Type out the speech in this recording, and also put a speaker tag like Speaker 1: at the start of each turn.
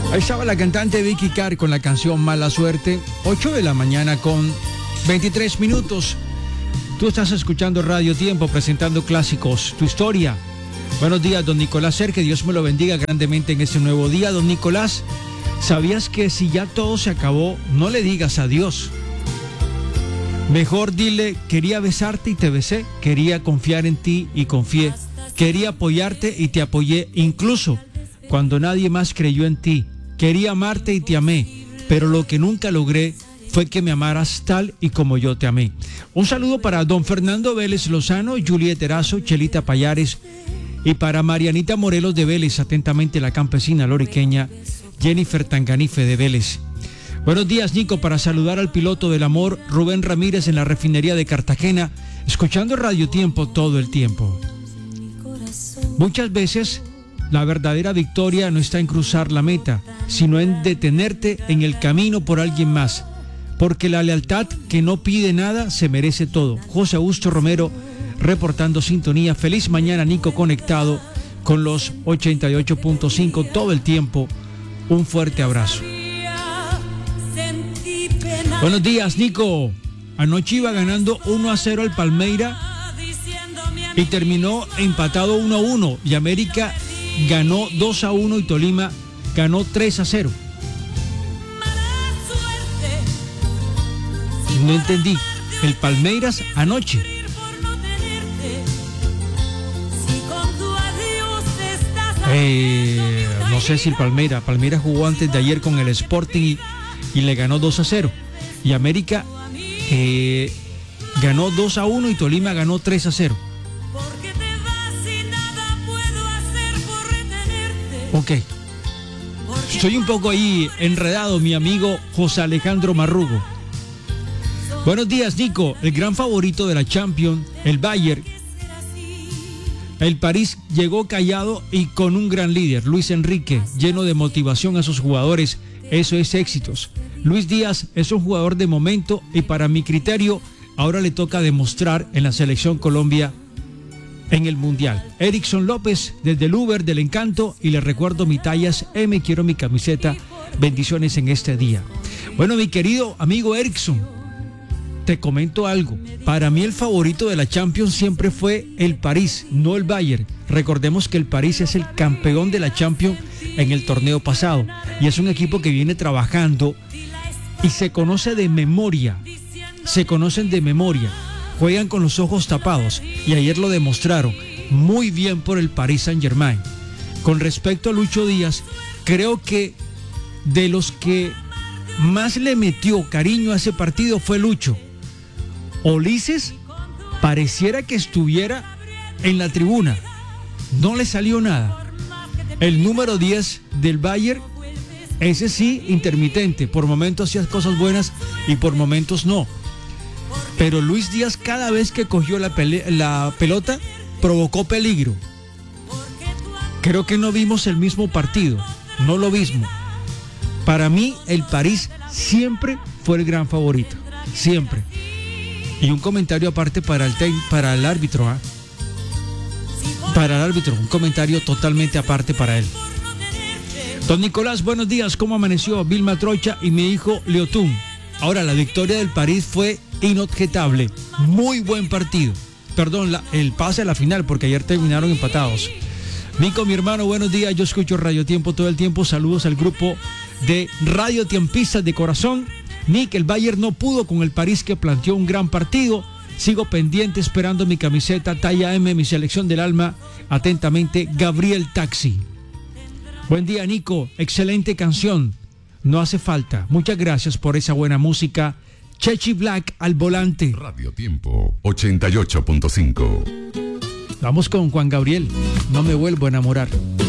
Speaker 1: Ahí estaba la cantante Vicky Carr con la canción Mala Suerte. 8 de la mañana con 23 minutos. Tú estás escuchando Radio Tiempo, presentando clásicos, tu historia. Buenos días, don Nicolás Ser, que Dios me lo bendiga grandemente en este nuevo día. Don Nicolás, ¿sabías que si ya todo se acabó, no le digas adiós? Mejor dile, quería besarte y te besé, quería confiar en ti y confié, quería apoyarte y te apoyé, incluso cuando nadie más creyó en ti. Quería amarte y te amé, pero lo que nunca logré fue que me amaras tal y como yo te amé. Un saludo para don Fernando Vélez Lozano, Juliet Erazo, Chelita Payares, y para Marianita Morelos de Vélez, atentamente la campesina loriqueña Jennifer Tanganife de Vélez. Buenos días, Nico, para saludar al piloto del amor Rubén Ramírez en la refinería de Cartagena, escuchando Radio Tiempo todo el tiempo. Muchas veces la verdadera victoria no está en cruzar la meta, sino en detenerte en el camino por alguien más, porque la lealtad que no pide nada se merece todo. José Augusto Romero reportando sintonía. Feliz mañana, Nico, conectado con los 88.5 todo el tiempo. Un fuerte abrazo. Buenos días, Nico. Anoche iba ganando 1-0 al Palmeira y terminó empatado 1-1 y América ganó 2-1 y Tolima ganó 3-0. No entendí. El Palmeiras anoche. No sé si el Palmeiras jugó antes de ayer con el Sporting y le ganó 2-0. Y América ganó 2-1 y Tolima ganó 3-0. Ok. Estoy un poco ahí enredado, mi amigo José Alejandro Marrugo. Buenos días, Nico. El gran favorito de la Champions, el Bayern. El París llegó callado y con un gran líder, Luis Enrique, lleno de motivación a sus jugadores. Eso es éxitos. Luis Díaz es un jugador de momento y para mi criterio ahora le toca demostrar en la selección Colombia en el Mundial. Erickson López desde el Uber del Encanto y le recuerdo mi tallas M, quiero mi camiseta. Bendiciones en este día. Bueno, mi querido amigo Erickson, te comento algo. Para mí el favorito de la Champions siempre fue el París, no el Bayern. Recordemos que el París es el campeón de la Champions en el torneo pasado y es un equipo que viene trabajando y se conoce de memoria. Se conocen de memoria. Juegan con los ojos tapados y ayer lo demostraron muy bien por el Paris Saint-Germain. Con respecto a Lucho Díaz, creo que de los que más le metió cariño a ese partido fue Lucho. Ulises pareciera que estuviera en la tribuna, no le salió nada. El número 10 del Bayern, ese sí, intermitente, por momentos hacía cosas buenas y por momentos no. Pero Luis Díaz cada vez que cogió la pelota provocó peligro. Creo que no vimos el mismo partido, no lo mismo. Para mí el París siempre fue el gran favorito, siempre. Y un comentario aparte para el árbitro, ¿eh? Para el árbitro, un comentario totalmente aparte para él. Don Nicolás, buenos días, ¿cómo amaneció Vilma Trocha y mi hijo Leotún? Ahora, la victoria del París fue inobjetable, muy buen partido. Perdón, el pase a la final, porque ayer terminaron empatados. Nico, mi hermano, buenos días, yo escucho Radio Tiempo todo el tiempo, saludos al grupo de Radio Tiempistas de corazón. Nick, el Bayern no pudo con el París que planteó un gran partido. Sigo pendiente esperando mi camiseta talla M, mi selección del alma. Atentamente, Gabriel Taxi. Buen día, Nico, excelente canción. No hace falta. Muchas gracias por esa buena música. Chechi Black al volante.
Speaker 2: Radio Tiempo 88.5.
Speaker 1: Vamos con Juan Gabriel. No me vuelvo a enamorar.